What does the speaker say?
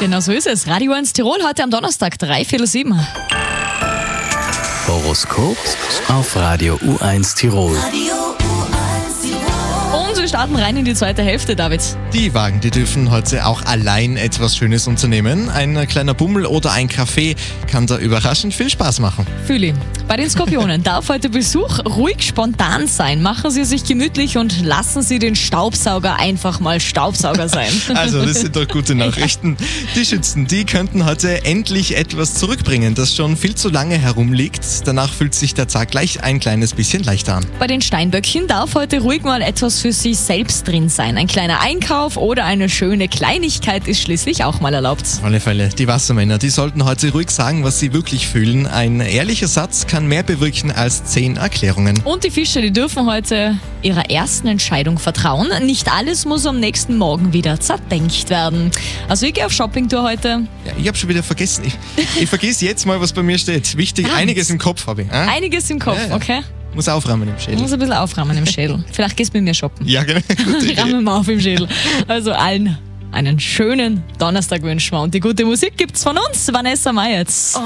Genau so ist es. Radio 1 Tirol heute am Donnerstag, 6:45. Horoskop auf Radio U1 Tirol. Und wir starten rein in die zweite Hälfte, David. Die Wagen, die dürfen heute auch allein etwas Schönes unternehmen. Ein kleiner Bummel oder ein Kaffee kann da überraschend viel Spaß machen. Fühli. Bei den Skorpionen darf heute Besuch ruhig spontan sein. Machen Sie sich gemütlich und lassen Sie den Staubsauger einfach mal Staubsauger sein. Also, das sind doch gute Nachrichten. Die Schützen, die könnten heute endlich etwas zurückbringen, das schon viel zu lange herumliegt. Danach fühlt sich der Tag gleich ein kleines bisschen leichter an. Bei den Steinböckchen darf heute ruhig mal etwas für Sie selbst drin sein. Ein kleiner Einkauf oder eine schöne Kleinigkeit ist schließlich auch mal erlaubt. Auf alle Fälle, die Wassermänner, die sollten heute ruhig sagen, was sie wirklich fühlen. Ein ehrlicher Satz kann mehr bewirken als 10 Erklärungen. Und die Fische, die dürfen heute ihrer ersten Entscheidung vertrauen. Nicht alles muss am nächsten Morgen wieder zerdenkt werden. Also ich gehe auf Shoppingtour heute. Ja, ich habe schon wieder vergessen. Ich vergesse jetzt mal, was bei mir steht. Wichtig, einiges im Kopf habe ich. Einiges im Kopf, Ja. okay? Muss aufräumen im Ich Schädel. muss ein bisschen aufräumen im Schädel. Vielleicht gehst du mit mir shoppen. Ja, genau. Gute Idee. Rammen wir auf im Schädel. Also allen einen schönen Donnerstag wünschen wir. Und die gute Musik gibt's von uns, Vanessa Mayetz.